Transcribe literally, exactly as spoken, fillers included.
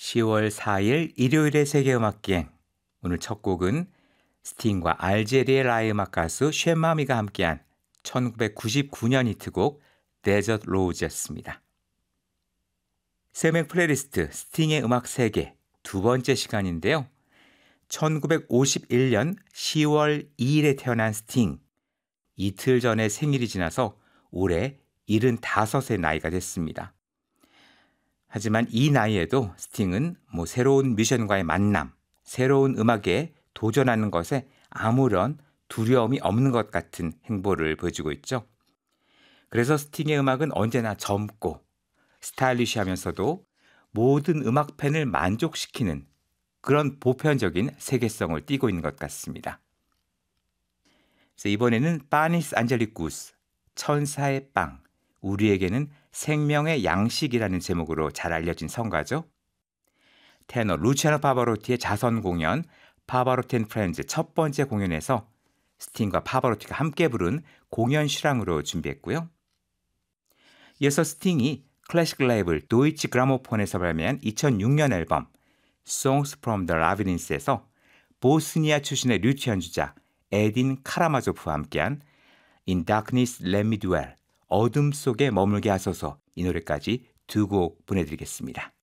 시월 사일 일요일의 세계음악기행. 오늘 첫 곡은 스팅과 알제리의 라이 음악 가수 쉔마미가 함께한 천구백구십구년 히트곡 데저트 로즈였습니다. 세맥 플레이리스트 스팅의 음악 세계 두 번째 시간인데요. 천구백오십일년 시월 이일에 태어난 스팅. 이틀 전에 생일이 지나서 올해 일흔다섯의 나이가 됐습니다. 하지만 이 나이에도 스팅은 뭐 새로운 뮤지션과의 만남, 새로운 음악에 도전하는 것에 아무런 두려움이 없는 것 같은 행보를 보여주고 있죠. 그래서 스팅의 음악은 언제나 젊고 스타일리시하면서도 모든 음악 팬을 만족시키는 그런 보편적인 세계성을 띠고 있는 것 같습니다. 이번에는 파니스 안젤리쿠스, 천사의 빵, 우리에게는 생명의 양식이라는 제목으로 잘 알려진 성가죠. 테너 루치아노 파바로티의 자선 공연 파바로티 앤 프렌즈 첫 번째 공연에서 스팅과 파바로티가 함께 부른 공연 실황으로 준비했고요. 이어서 스팅이 클래식 레이블 도이치 그라모폰에서 발매한 이천육년 앨범 Songs from the Labyrinth에서 보스니아 출신의 류트 연주자 에딘 카라마조프와 함께한 In Darkness Let Me Dwell, 어둠 속에 머물게 하소서, 이 노래까지 두 곡 보내드리겠습니다.